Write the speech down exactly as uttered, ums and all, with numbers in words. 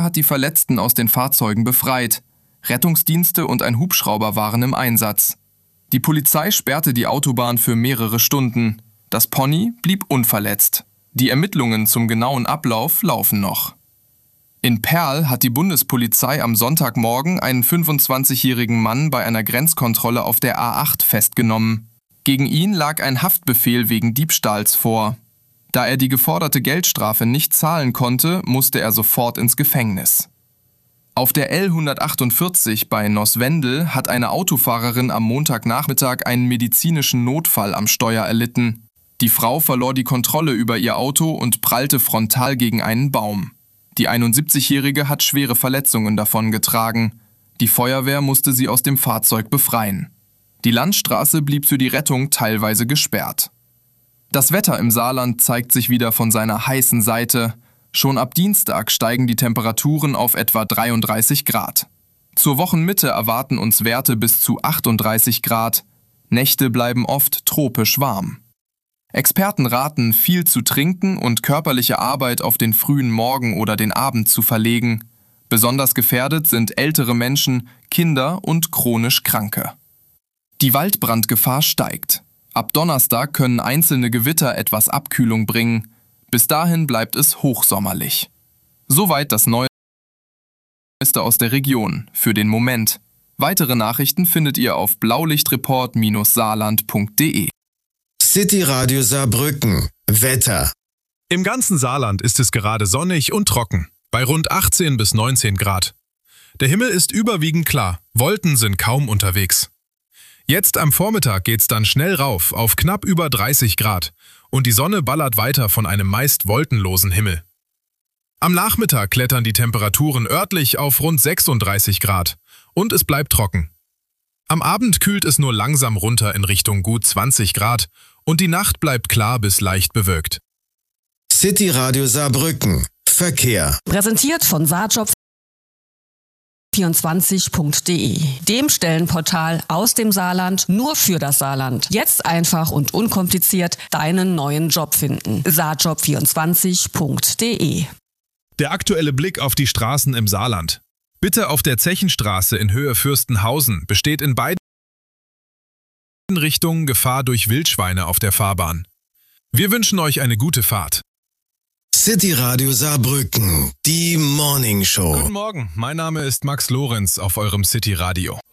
hat die Verletzten aus den Fahrzeugen befreit. Rettungsdienste und ein Hubschrauber waren im Einsatz. Die Polizei sperrte die Autobahn für mehrere Stunden. Das Pony blieb unverletzt. Die Ermittlungen zum genauen Ablauf laufen noch. In Perl hat die Bundespolizei am Sonntagmorgen einen fünfundzwanzigjährigen Mann bei einer Grenzkontrolle auf der A acht festgenommen. Gegen ihn lag ein Haftbefehl wegen Diebstahls vor. Da er die geforderte Geldstrafe nicht zahlen konnte, musste er sofort ins Gefängnis. Auf der L hundertachtundvierzig bei Noswendel hat eine Autofahrerin am Montagnachmittag einen medizinischen Notfall am Steuer erlitten. Die Frau verlor die Kontrolle über ihr Auto und prallte frontal gegen einen Baum. Die einundsiebzigjährige hat schwere Verletzungen davongetragen. Die Feuerwehr musste sie aus dem Fahrzeug befreien. Die Landstraße blieb für die Rettung teilweise gesperrt. Das Wetter im Saarland zeigt sich wieder von seiner heißen Seite. Schon ab Dienstag steigen die Temperaturen auf etwa dreiunddreißig Grad. Zur Wochenmitte erwarten uns Werte bis zu achtunddreißig Grad. Nächte bleiben oft tropisch warm. Experten raten, viel zu trinken und körperliche Arbeit auf den frühen Morgen oder den Abend zu verlegen. Besonders gefährdet sind ältere Menschen, Kinder und chronisch Kranke. Die Waldbrandgefahr steigt. Ab Donnerstag können einzelne Gewitter etwas Abkühlung bringen. Bis dahin bleibt es hochsommerlich. Soweit das Neueste aus der Region, für den Moment. Weitere Nachrichten findet ihr auf blaulichtreport Bindestrich saarland Punkt de. City Radio Saarbrücken. Wetter. Im ganzen Saarland ist es gerade sonnig und trocken, bei rund achtzehn bis neunzehn Grad. Der Himmel ist überwiegend klar, Wolken sind kaum unterwegs. Jetzt am Vormittag geht's dann schnell rauf auf knapp über dreißig Grad und die Sonne ballert weiter von einem meist wolkenlosen Himmel. Am Nachmittag klettern die Temperaturen örtlich auf rund sechsunddreißig Grad und es bleibt trocken. Am Abend kühlt es nur langsam runter in Richtung gut zwanzig Grad und die Nacht bleibt klar bis leicht bewölkt. City Radio Saarbrücken. Verkehr. Präsentiert von saarjob vierundzwanzig Punkt de, dem Stellenportal aus dem Saarland nur für das Saarland. Jetzt einfach und unkompliziert deinen neuen Job finden. saarjob vierundzwanzig Punkt de. Der aktuelle Blick auf die Straßen im Saarland. Bitte auf der Zechenstraße in Höhe Fürstenhausen besteht in beiden Richtungen Gefahr durch Wildschweine auf der Fahrbahn. Wir wünschen euch eine gute Fahrt. City Radio Saarbrücken, die Morning Show. Guten Morgen, mein Name ist Max Lorenz auf eurem City Radio.